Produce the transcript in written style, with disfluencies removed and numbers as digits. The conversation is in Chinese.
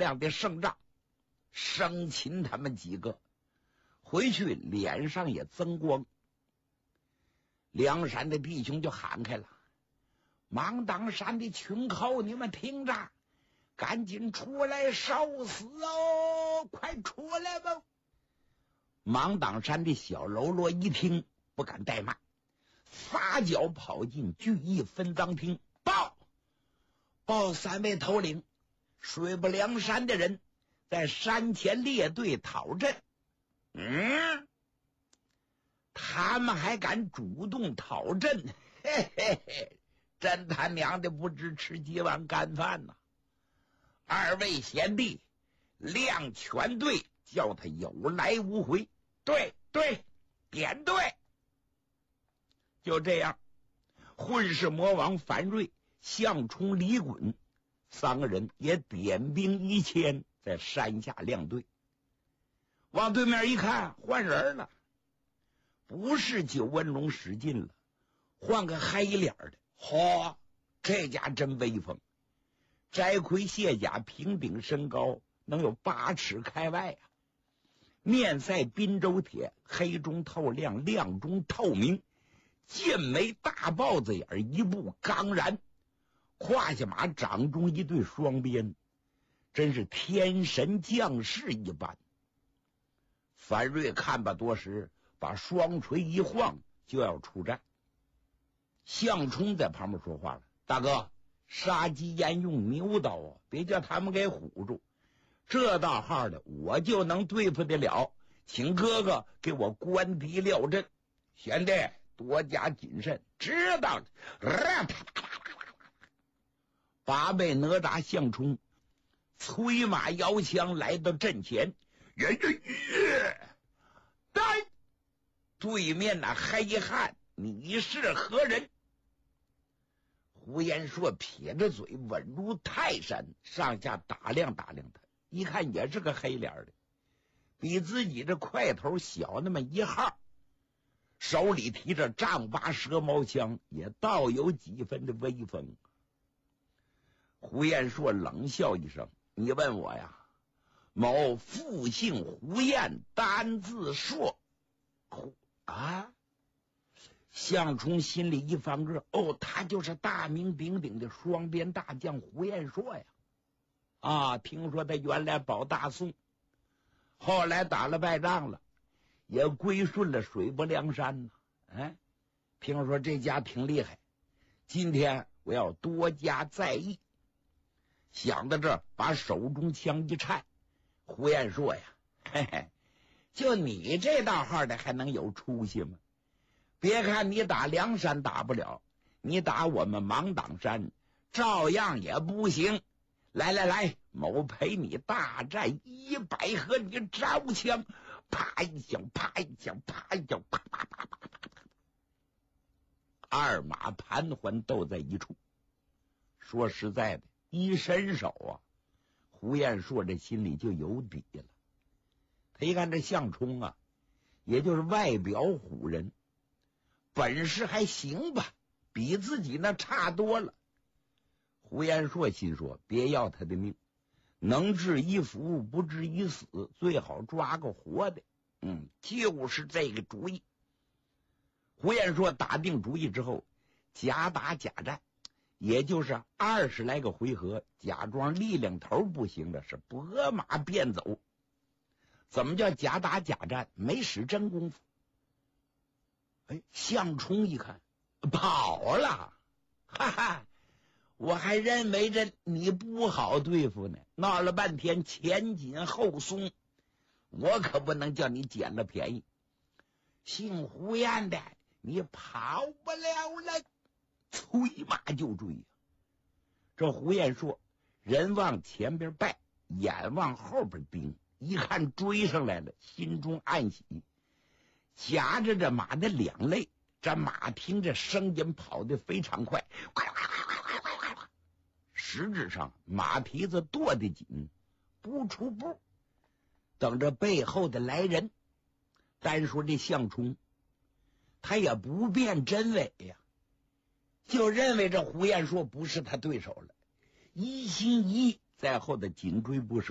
亮的胜仗，生擒他们几个，回去脸上也增光。梁山的弟兄就喊开了：芒砀山的群寇，你们听着，赶紧出来受死哦，快出来吧！芒砀山的小喽啰一听，不敢怠慢，撒脚跑进聚义分赃厅，报三位头领，水泊梁山的人在山前列队讨阵。他们还敢主动讨阵，嘿嘿嘿，真他娘的不知吃几碗干饭呐！二位贤弟，亮全队，叫他有来无回。对，点对。就这样，混世魔王樊瑞、项冲、李衮三个人也点兵1000，在山下亮队。往对面一看，换人了，不是九纹龙史进了，换个黑脸的。嚯，这家真威风！摘盔卸甲，平顶身高能有8尺开外啊！面赛滨州铁，黑中透亮，亮中透明，剑眉大豹子眼，一步刚然，胯下马掌中一对双鞭，真是天神降世一般。樊瑞看吧多时，把双锤一晃，就要出战。项冲在旁边说话了：大哥，杀鸡焉用牛刀啊，别叫他们给唬住，这道号的我就能对付得了，请哥哥给我关敌料阵。贤弟多加谨慎，知道的。八倍哪吒项冲催马摇枪来到阵前，对面那黑汉，你是何人？胡延硕撇着嘴，稳如泰山，上下打量他，一看也是个黑脸的，比自己这块头小那么一号，手里提着丈八蛇矛枪，也倒有几分的威风。胡延硕冷笑一声：你问我呀？某复姓胡彦，单字硕。项冲心里一翻个，他就是大名鼎鼎的双鞭大将胡延硕呀！听说他原来保大宋，后来打了败仗了，也归顺了水泊梁山呢。听说这家挺厉害，今天我要多加在意。想到这儿，把手中枪一颤：胡延硕呀，嘿嘿，就你这道号的还能有出息吗？别看你打梁山打不了，你打我们芒砀山照样也不行。来，某陪你大战100合，你招枪，啪一响，啪二马盘桓斗在一处。说实在的，一伸手胡延硕这心里就有底了。他一看这项冲也就是外表唬人，本事还行吧，比自己那差多了。胡延硕心说，别要他的命，能治一死不治一死，最好抓个活的。就是这个主意。胡延硕打定主意之后，假打假战，也就是20来个回合，假装力量头不行了，是拨马便走。怎么叫假打假战？没使真功夫。项冲一看跑了，哈哈，我还认为你不好对付呢，闹了半天前紧后松，我可不能叫你捡了便宜。姓胡彦的，你跑不了了，催马就追这胡延硕人往前边拜，眼往后边盯，一看追上来了，心中暗喜，夹着这马的两肋，这马听着声音跑得非常快，实质上马蹄子跺得紧，不出步，等着背后的来人。单说这项冲，他也不辨真伪呀，就认为这胡延硕不是他对手了，一心一意在后头紧追不舍。